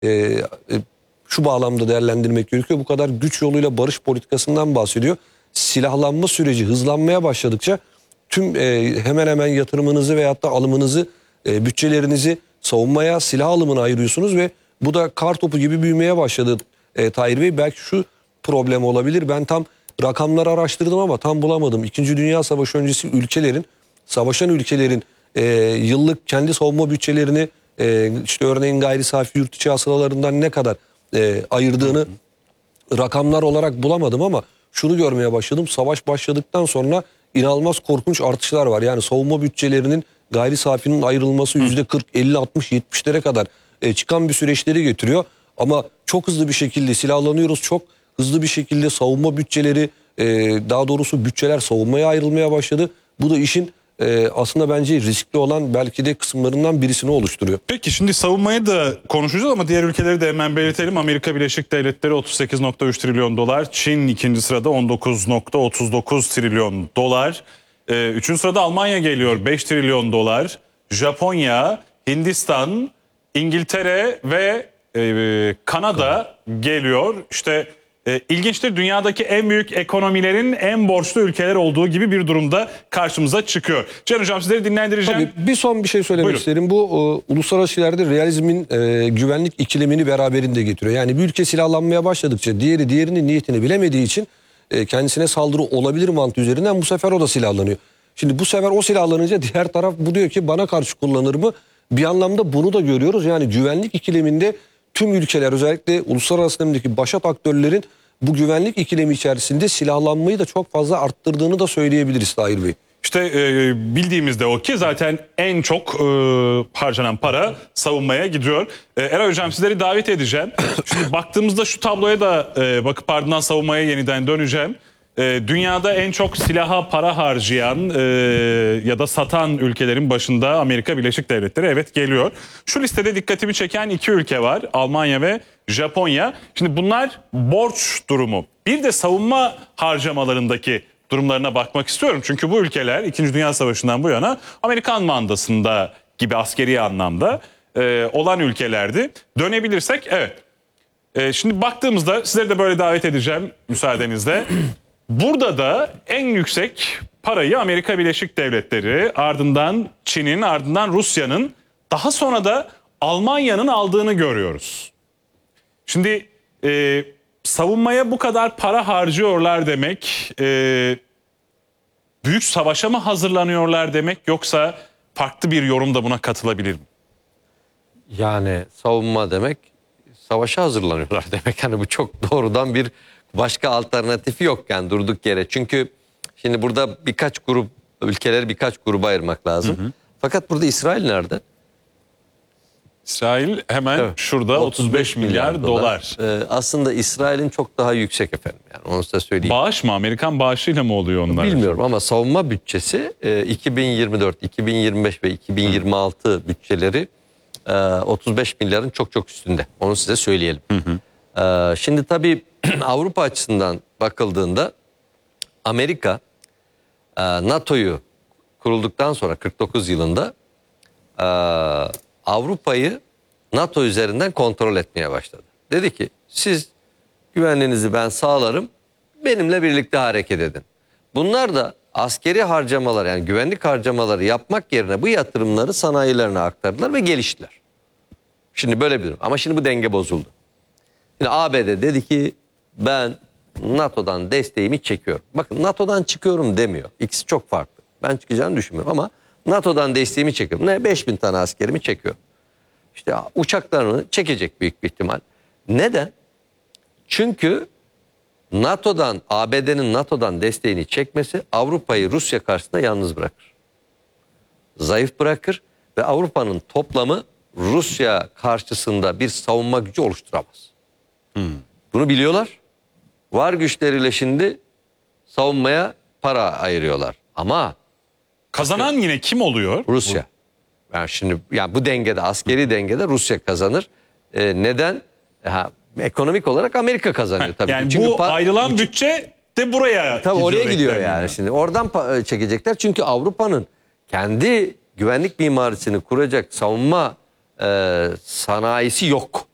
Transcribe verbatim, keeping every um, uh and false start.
e, e, şu bağlamda değerlendirmek gerekiyor. Bu kadar güç yoluyla barış politikasından bahsediyor. Silahlanma süreci hızlanmaya başladıkça tüm e, hemen hemen yatırımınızı veyahut da alımınızı, e, bütçelerinizi savunmaya, silah alımına ayırıyorsunuz ve bu da kar topu gibi büyümeye başladı e, Tahir Bey. Belki şu problem olabilir. Ben tam rakamları araştırdım ama tam bulamadım. İkinci Dünya Savaşı öncesi ülkelerin, savaşan ülkelerin e, yıllık kendi savunma bütçelerini e, işte örneğin gayri safi yurt içi hasılalarından ne kadar e, ayırdığını rakamlar olarak bulamadım ama şunu görmeye başladım. Savaş başladıktan sonra inanılmaz korkunç artışlar var. Yani savunma bütçelerinin gayri safinin ayrılması yüzde kırk, elli, altmış, yetmişlere kadar e, çıkan bir süreçleri getiriyor. Ama çok hızlı bir şekilde silahlanıyoruz. Çok hızlı bir şekilde savunma bütçeleri, e, daha doğrusu bütçeler savunmaya ayrılmaya başladı. Bu da işin e, aslında bence riskli olan belki de kısımlarından birisini oluşturuyor. Peki şimdi savunmayı da konuşacağız ama diğer ülkeleri de hemen belirtelim. Amerika Birleşik Devletleri otuz sekiz nokta üç trilyon dolar. Çin ikinci sırada on dokuz nokta otuz dokuz trilyon dolar. Ee, üçüncü sırada Almanya geliyor beş trilyon dolar. Japonya, Hindistan, İngiltere ve e, Kanada geliyor. İşte e, ilginçtir, dünyadaki en büyük ekonomilerin en borçlu ülkeler olduğu gibi bir durumda karşımıza çıkıyor. Can Hocam sizleri dinlendireceğim. Tabii, bir son bir şey söylemek Buyurun. isterim. Bu e, uluslararası ilişkilerde realizmin e, güvenlik ikilemini beraberinde getiriyor. Yani bir ülke silahlanmaya başladıkça diğeri diğerinin niyetini bilemediği için e, kendisine saldırı olabilir mantığı üzerinden bu sefer o da silahlanıyor. Şimdi bu sefer o silahlanınca diğer taraf bu diyor ki bana karşı kullanır mı? Bir anlamda bunu da görüyoruz. Yani güvenlik ikileminde tüm ülkeler, özellikle uluslararası alemdeki başat aktörlerin bu güvenlik ikilemi içerisinde silahlanmayı da çok fazla arttırdığını da söyleyebiliriz Tahir Bey. İşte e, bildiğimiz de o ki zaten en çok e, harcanan para savunmaya gidiyor. E, Eray Hocam sizleri davet edeceğim. Şimdi baktığımızda şu tabloya da e, bakıp ardından savunmaya yeniden döneceğim. E, dünyada en çok silaha para harcayan e, ya da satan ülkelerin başında Amerika Birleşik Devletleri evet geliyor. Şu listede dikkatimi çeken iki ülke var. Almanya ve Japonya. Şimdi bunlar borç durumu. Bir de savunma harcamalarındaki durumlarına bakmak istiyorum. Çünkü bu ülkeler ikinci. Dünya Savaşı'ndan bu yana Amerikan mandasında gibi askeri anlamda e, olan ülkelerdi. Dönebilirsek evet. E, şimdi baktığımızda sizleri de böyle davet edeceğim müsaadenizle. Burada da en yüksek parayı Amerika Birleşik Devletleri, ardından Çin'in, ardından Rusya'nın, daha sonra da Almanya'nın aldığını görüyoruz. Şimdi e, savunmaya bu kadar para harcıyorlar demek, e, büyük savaşa mı hazırlanıyorlar demek, yoksa farklı bir yorum da buna katılabilir mi? Yani savunma demek savaşa hazırlanıyorlar demek. Hani bu çok doğrudan bir başka alternatifi yok yani durduk yere. Çünkü şimdi burada birkaç grup, ülkeleri birkaç gruba ayırmak lazım. Hı hı. Fakat burada İsrail nerede? İsrail hemen evet. Şurada otuz beş milyar dolar. Ee, aslında İsrail'in çok daha yüksek efendim. Yani onu size söyleyeyim. Bağış mı? Amerikan bağışıyla mı oluyor onlar? Bilmiyorum ama savunma bütçesi e, iki bin yirmi dört, iki bin yirmi beş ve iki bin yirmi altı hı. bütçeleri e, otuz beş milyarın çok çok üstünde. Onu size söyleyelim. Hı hı. E, şimdi tabii Avrupa açısından bakıldığında Amerika e, NATO'yu kurulduktan sonra kırk dokuz yılında e, Avrupa'yı NATO üzerinden kontrol etmeye başladı. Dedi ki siz güvenliğinizi ben sağlarım, benimle birlikte hareket edin. Bunlar da askeri harcamalar, yani güvenlik harcamaları yapmak yerine bu yatırımları sanayilerine aktardılar ve geliştiler. Şimdi böyle bir durum. Ama şimdi bu denge bozuldu. Şimdi A B D dedi ki ben NATO'dan desteğimi çekiyorum. Bakın NATO'dan çıkıyorum demiyor. İkisi çok farklı. Ben çıkacağını düşünmüyorum ama NATO'dan desteğimi çekiyorum. Ne? beş bin tane askerimi çekiyor. İşte uçaklarını çekecek büyük bir ihtimal. Neden? Çünkü NATO'dan, A B D'nin NATO'dan desteğini çekmesi Avrupa'yı Rusya karşısında yalnız bırakır. Zayıf bırakır ve Avrupa'nın toplamı Rusya karşısında bir savunma gücü oluşturamaz. Hmm. Bunu biliyorlar. Var güçleriyle şimdi savunmaya para ayırıyorlar. Ama kazanan yine kim oluyor? Rusya. Yani şimdi yani bu dengede, askeri dengede Rusya kazanır. Ee, neden? Ha, ekonomik olarak Amerika kazanıyor tabii. Yani çünkü bu ayrılan bütçe de buraya tabii oraya gidiyor yani. yani. Şimdi oradan çekecekler. Çünkü Avrupa'nın kendi güvenlik mimarisini kuracak savunma e, sanayisi yok.